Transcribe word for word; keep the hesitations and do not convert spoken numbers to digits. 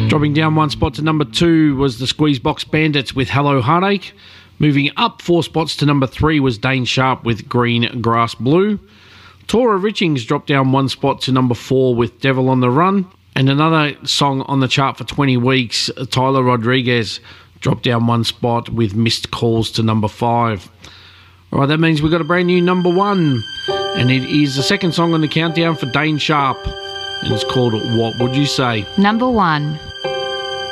Dropping down one spot to number two was the Squeezebox Bandits with Hello Heartache. Moving up four spots to number three was Dane Sharp with Green Grass Blue. Tora Richings dropped down one spot to number four with Devil on the Run. And another song on the chart for twenty weeks, Tyler Rodriguez dropped down one spot with Missed Calls to number five. All right, that means we've got a brand new number one. And it is the second song on the countdown for Dane Sharp. And it's called What Would You Say? Number one.